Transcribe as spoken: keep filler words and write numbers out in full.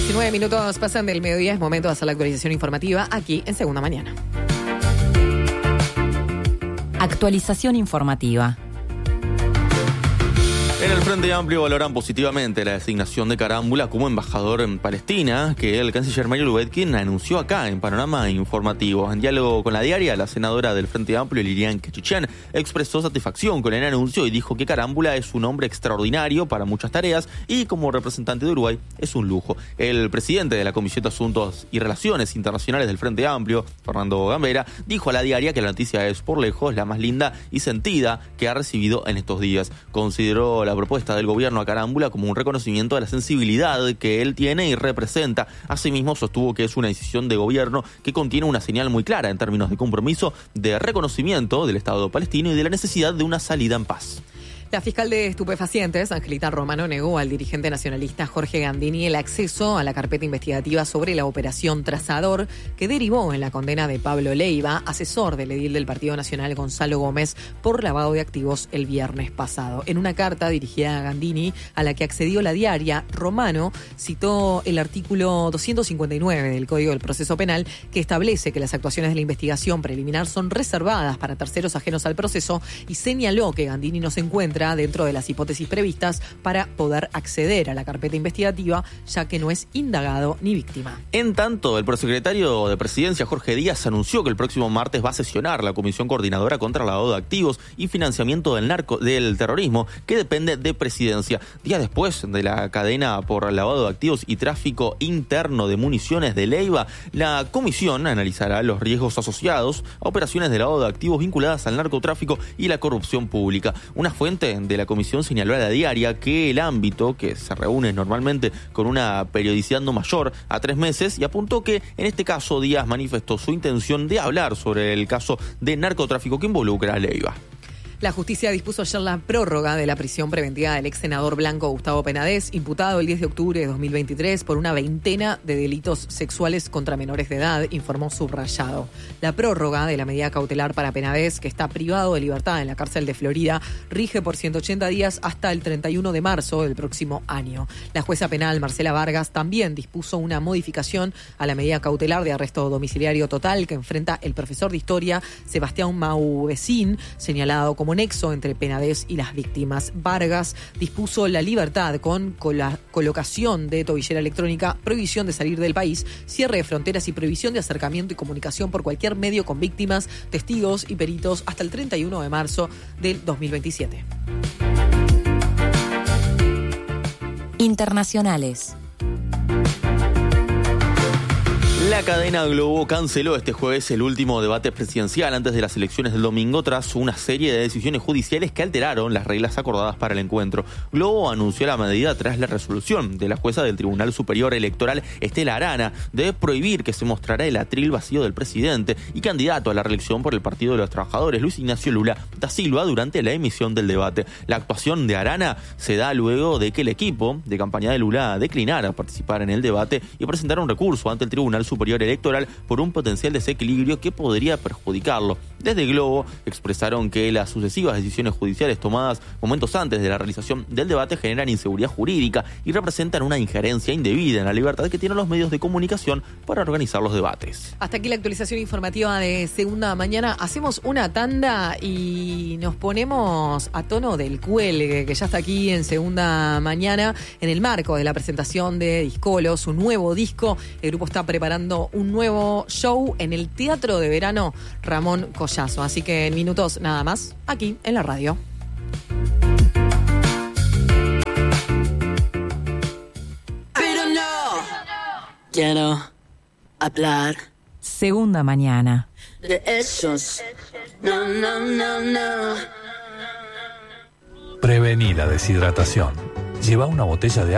diecinueve minutos pasan del mediodía, es momento de hacer la actualización informativa aquí en Segunda Mañana. Actualización informativa. En el Frente Amplio valoran positivamente la designación de Carámbula como embajador en Palestina, que el canciller Mario Lubetkin anunció acá en Panorama Informativo. En diálogo con La Diaria, la senadora del Frente Amplio, Lilian Quechichén, expresó satisfacción con el anuncio y dijo que Carámbula es un hombre extraordinario para muchas tareas y como representante de Uruguay es un lujo. El presidente de la Comisión de Asuntos y Relaciones Internacionales del Frente Amplio, Fernando Gambera, dijo a La Diaria que la noticia es por lejos la más linda y sentida que ha recibido en estos días. Consideró la propuesta del gobierno a Carámbula como un reconocimiento de la sensibilidad que él tiene y representa. Asimismo, sostuvo que es una decisión de gobierno que contiene una señal muy clara en términos de compromiso, de reconocimiento del Estado palestino y de la necesidad de una salida en paz. La fiscal de estupefacientes, Angelita Romano, negó al dirigente nacionalista Jorge Gandini el acceso a la carpeta investigativa sobre la operación Trazador, que derivó en la condena de Pablo Leiva, asesor del edil del Partido Nacional Gonzalo Gómez, por lavado de activos el viernes pasado. En una carta dirigida a Gandini, a la que accedió La Diaria, Romano citó el artículo doscientos cincuenta y nueve del Código del Proceso Penal, que establece que las actuaciones de la investigación preliminar son reservadas para terceros ajenos al proceso, y señaló que Gandini no se encuentra dentro de las hipótesis previstas para poder acceder a la carpeta investigativa, ya que no es indagado ni víctima. En tanto, el prosecretario de Presidencia, Jorge Díaz, anunció que el próximo martes va a sesionar la Comisión Coordinadora contra el Lavado de Activos y Financiamiento del narco del Terrorismo, que depende de Presidencia. Días después de la cadena por lavado de activos y tráfico interno de municiones de Leiva, la comisión analizará los riesgos asociados a operaciones de lavado de activos vinculadas al narcotráfico y la corrupción pública. Una fuente de la comisión señaló a La Diaria que el ámbito, que se reúne normalmente con una periodicidad no mayor a tres meses, y apuntó que en este caso Díaz manifestó su intención de hablar sobre el caso de narcotráfico que involucra a Leiva. La justicia dispuso ayer la prórroga de la prisión preventiva del ex senador blanco Gustavo Penades, imputado el diez de octubre de dos mil veintitrés por una veintena de delitos sexuales contra menores de edad, informó Subrayado. La prórroga de la medida cautelar para Penades, que está privado de libertad en la cárcel de Florida, rige por ciento ochenta días hasta el treinta y uno de marzo del próximo año. La jueza penal Marcela Vargas también dispuso una modificación a la medida cautelar de arresto domiciliario total que enfrenta el profesor de historia Sebastián Mauvecín, señalado como nexo entre Penades y las víctimas. Vargas dispuso la libertad con cola- colocación de tobillera electrónica, prohibición de salir del país, cierre de fronteras y prohibición de acercamiento y comunicación por cualquier medio con víctimas, testigos y peritos hasta el treinta y uno de marzo del dos mil veintisiete. Internacionales. La cadena Globo canceló este jueves el último debate presidencial antes de las elecciones del domingo tras una serie de decisiones judiciales que alteraron las reglas acordadas para el encuentro. Globo anunció la medida tras la resolución de la jueza del Tribunal Superior Electoral, Estela Arana, de prohibir que se mostrara el atril vacío del presidente y candidato a la reelección por el Partido de los Trabajadores, Luis Ignacio Lula da Silva, durante la emisión del debate. La actuación de Arana se da luego de que el equipo de campaña de Lula declinara participar en el debate y presentara un recurso ante el Tribunal Superior Electoral por un potencial desequilibrio que podría perjudicarlo. Desde Globo expresaron que las sucesivas decisiones judiciales tomadas momentos antes de la realización del debate generan inseguridad jurídica y representan una injerencia indebida en la libertad que tienen los medios de comunicación para organizar los debates. Hasta aquí la actualización informativa de Segunda Mañana. Hacemos una tanda y nos ponemos a tono del cuelgue, que ya está aquí en Segunda Mañana, en el marco de la presentación de Discolo, su nuevo disco. El grupo está preparando un nuevo show en el Teatro de Verano Ramón Collazo. Así que en minutos nada más, aquí en la radio. Pero no quiero hablar Segunda Mañana. de esos. No, no, no, no. Prevenir la deshidratación. Lleva una botella de